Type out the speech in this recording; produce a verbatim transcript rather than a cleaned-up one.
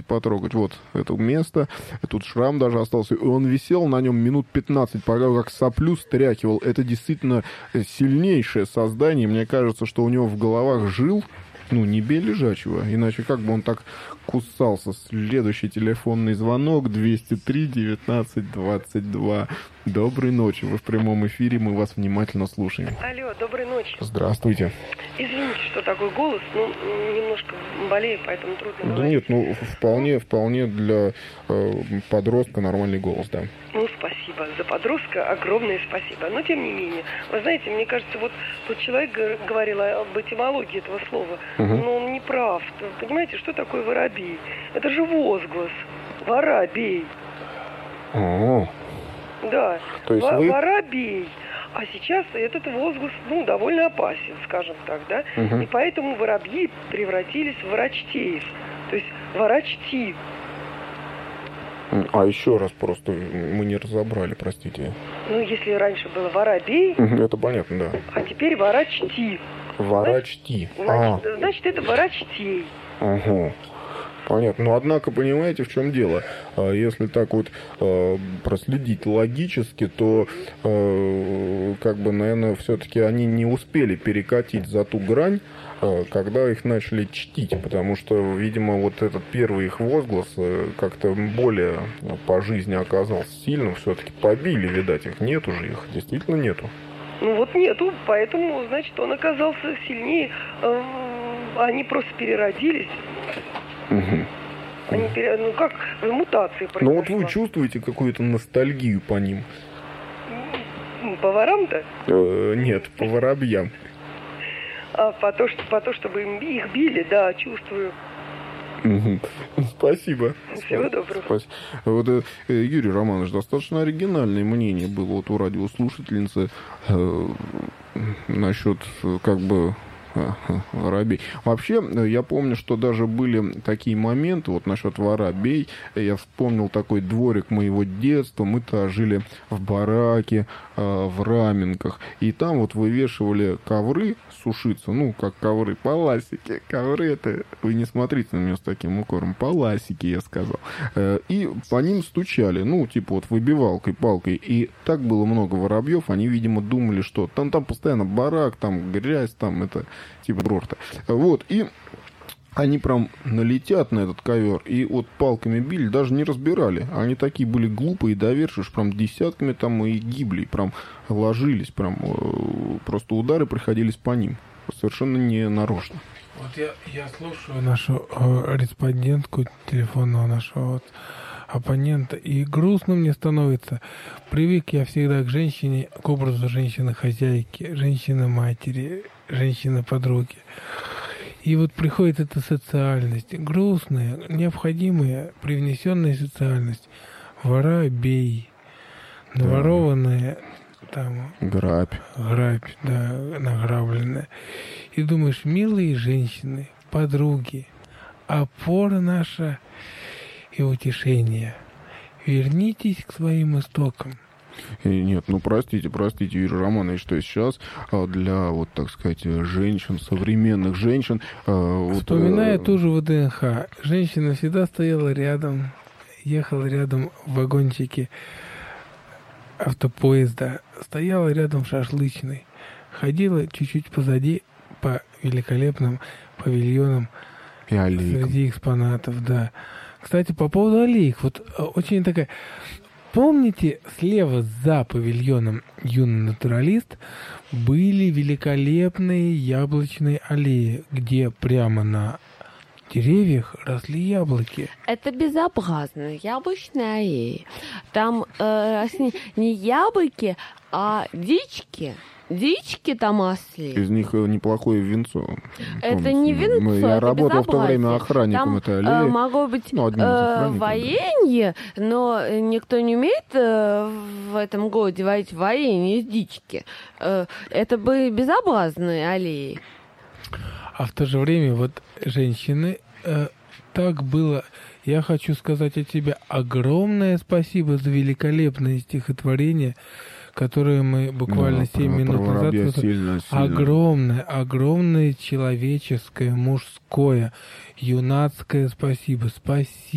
потрогать. Вот это место, тут шрам даже остался. И он висел на нем минут пятнадцать, пока как соплю стряхивал. Это действительно сильнейшее создание. Мне кажется, что у него в головах жил, ну, не бей лежачего, иначе как бы он так кусался. Следующий телефонный звонок двести три девятнадцать двадцать два. Доброй ночи, вы в прямом эфире, мы вас внимательно слушаем. Алло, доброй ночи. Здравствуйте. Извините, что такой голос, ну, немножко болею, поэтому трудно Да говорить. нет, ну, вполне, вполне для э, подростка нормальный голос, да. Ну, спасибо. За подростка огромное спасибо. Но, тем не менее, вы знаете, мне кажется, вот тот человек говорил об этимологии этого слова, Угу. но он не прав. Понимаете, что такое воробей? Это же возглас. Воробей. О, Да. то есть Во- вы... Воробей. А сейчас этот возглас, ну, довольно опасен, скажем так, да? Угу. И поэтому воробьи превратились в ворочтеев. То есть ворочти. А еще раз просто мы не разобрали, простите. Ну, если раньше было воробей, Мгм, это понятно, да. а теперь ворочти. Ворочти. Значит, значит, это ворочтей. А, ага. Понятно. Но однако, понимаете, в чем дело? А, Если так вот э, проследить логически, то э, как бы, наверное, все-таки они не успели перекатить за ту грань, э, когда их начали чтить, потому что, видимо, вот этот первый их возглас э, как-то более по жизни оказался сильным, все-таки побили, видать, их нету же, их действительно нету. Ну вот нету, поэтому, значит, он оказался сильнее. Э, Они просто переродились. Угу. Они пере... Ну как, мутации произошла. Ну вот вы чувствуете какую-то ностальгию по ним? М, По ворам-то? Э, нет, по воробьям. А по то, что, по то, чтобы им- их били, да, чувствую. Мгм. Спасибо. Всего доброго. Спасибо. Вот, э, Юрий Романович, достаточно оригинальное мнение было вот у радиослушательницы э, насчет э, как бы э, воробей. Вообще, э, я помню, что даже были такие моменты, вот насчет воробей, я вспомнил такой дворик моего детства, мы-то жили в бараке, э, в Раменках, и там вот вывешивали ковры сушиться, ну, как ковры, паласики. Ковры это, вы не смотрите на меня с таким укором, паласики, я сказал. Э, И по ним стучали, ну, типа вот выбивалкой, палкой. И так было много воробьев, они, видимо, думали, что там, там постоянно барак, там грязь, там это типа брорта. Вот, и они прям налетят на этот ковер и вот палками били, даже не разбирали. Они такие были глупые и доверчивые, что прям десятками там и гибли, прям ложились, прям э, просто удары приходились по ним. Совершенно не нарочно. Вот я, я слушаю нашу э, респондентку телефонного нашего вот, оппонента, и грустно мне становится. Привык я всегда к женщине, к образу женщины-хозяйки, женщины-матери, женщины-подруги. И вот приходит эта социальность, грустная, необходимая, привнесенная социальность. Воробей, наворованная, там... Грабь. Грабь, да, награбленная. И думаешь, милые женщины, подруги, опора наша и утешение. Вернитесь к своим истокам. И нет, ну простите, простите, Юрий Романович, что сейчас а, для, вот так сказать, женщин, современных женщин... а, вот, Вспоминая э, ту же ВДНХ, женщина всегда стояла рядом, ехала рядом в вагончике автопоезда, стояла рядом в шашлычной, ходила чуть-чуть позади по великолепным павильонам и аллейкам. среди экспонатов, да. Кстати, по поводу аллеек, вот э, очень такая... Помните, слева за павильоном «Юный натуралист» были великолепные яблочные аллеи, где прямо на деревьях росли яблоки. Это безобразно. Яблочные аллеи. Там э, росли не яблоки, а дички. Дички там росли. Из них неплохое винцо. Это Помните, не винцо, мы- Я это работал в то безобразие. время охранником Там, этой э, аллеи. могло быть Ну, одним из э, охранников, да. варенье, но никто не умеет э, в этом городе варить варенье из дички. Э, это были безобразные аллеи. А в то же время вот женщины, э, так было... Я хочу сказать от тебя огромное спасибо за великолепное стихотворение, которое мы буквально Да, семь про- минут про назад... воробья слушали. сильно, сильно. Огромное, огромное человеческое, мужское, юнацкое спасибо. Спасибо.